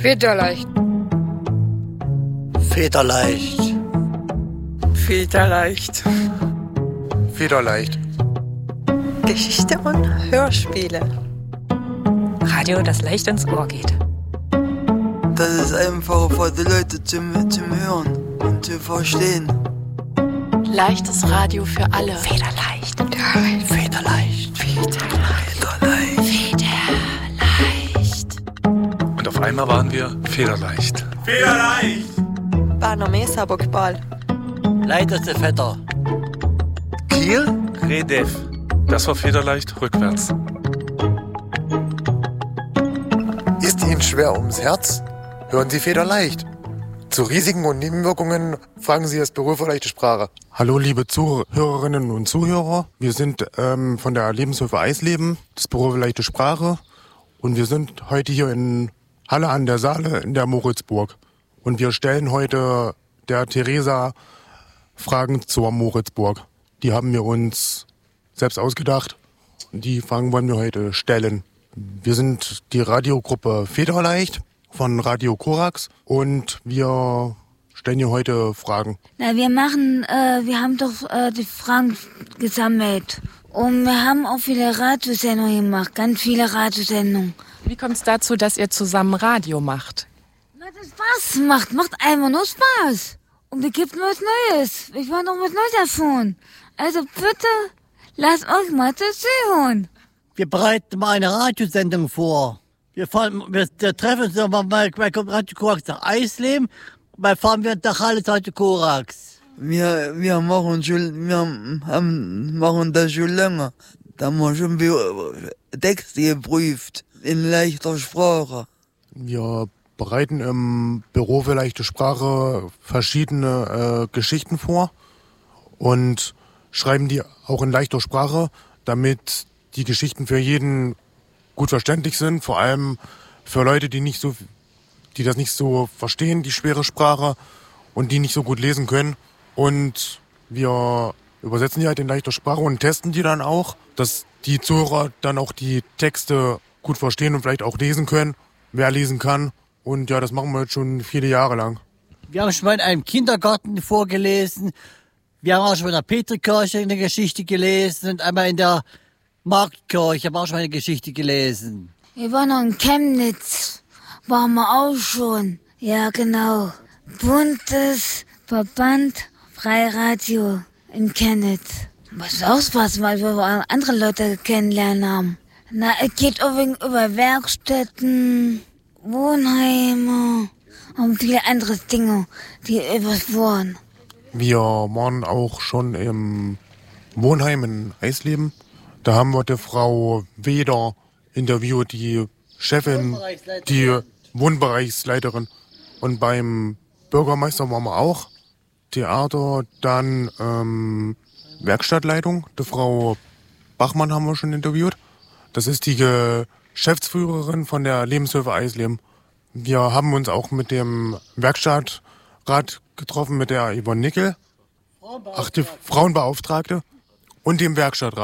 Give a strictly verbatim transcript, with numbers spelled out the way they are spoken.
Federleicht. Federleicht. Federleicht. Federleicht. Geschichte und Hörspiele. Radio, das leicht ins Ohr geht. Das ist einfach für die Leute zum, zum Hören und zu verstehen. Leichtes Radio für alle. Federleicht. Federleicht. Federleicht. Federleicht. Federleicht. Und auf einmal waren wir federleicht. Federleicht. Barnomesa Bockball. Leichteste Vetter. Kiel. Redef. Das war federleicht rückwärts. Ist Ihnen schwer ums Herz? Hören Sie Federleicht. Zu Risiken und Nebenwirkungen fragen Sie das Büro für leichte Sprache. Hallo liebe Zuhörerinnen und Zuhörer. Wir sind ähm, von der Lebenshilfe Eisleben, das Büro für leichte Sprache. Und wir sind heute hier in Halle an der Saale in der Moritzburg. Und wir stellen heute der Theresa Fragen zur Moritzburg. Die haben wir uns selbst ausgedacht. Und die Fragen wollen wir heute stellen. Wir sind die Radiogruppe Federleicht von Radio Korax und wir stellen hier heute Fragen. Na, wir machen, äh, wir haben doch äh, die Fragen gesammelt und wir haben auch viele Radiosendungen gemacht, ganz viele Radiosendungen. Wie kommt es dazu, dass ihr zusammen Radio macht? Na, das Spaß macht, macht einfach nur Spaß. Und wir geben was Neues. Ich wollte noch was Neues davon. Also bitte, lasst euch mal dazu hören. Wir bereiten mal eine Radiosendung vor. Wir fahren, wir, wir treffen uns mal bei, bei Radio Korax nach Eisleben. Und dann fahren wir nach Halle zu Radio Korax. Wir, wir machen schon, wir haben, machen das schon länger. Da haben wir schon Texte geprüft. In leichter Sprache. Wir bereiten im Büro für leichte Sprache verschiedene äh, Geschichten vor und schreiben die auch in leichter Sprache, damit die Geschichten für jeden gut verständlich sind, vor allem für Leute, die nicht so, die das nicht so verstehen, die schwere Sprache und die nicht so gut lesen können. Und wir übersetzen die halt in leichter Sprache und testen die dann auch, dass die Zuhörer dann auch die Texte gut verstehen und vielleicht auch lesen können, wer lesen kann. Und ja, das machen wir jetzt schon viele Jahre lang. Wir haben schon mal in einem Kindergarten vorgelesen. Wir haben auch schon in der Petrikirche eine Geschichte gelesen und einmal in der Marktkirche haben wir auch schon mal eine Geschichte gelesen. Wir waren noch in Chemnitz, waren wir auch schon. Ja, genau. Bundesverband Freiradio in Chemnitz. Was auch Spaß, weil wir andere Leute kennenlernen haben. Na, es geht auch wegen über Werkstätten, Wohnheime und viele andere Dinge, die übers waren. Wir waren auch schon im Wohnheim in Eisleben. Da haben wir die Frau Weder interviewt, die Chefin, die Wohnbereichsleiterin. Und beim Bürgermeister waren wir auch. Theater, dann ähm, Werkstattleitung. Die Frau Bachmann haben wir schon interviewt. Das ist die Geschäftsführerin von der Lebenshilfe Eisleben. Wir haben uns auch mit dem Werkstattrat getroffen, mit der Yvonne Nickel, ach, die Frauenbeauftragte und dem Werkstattrat.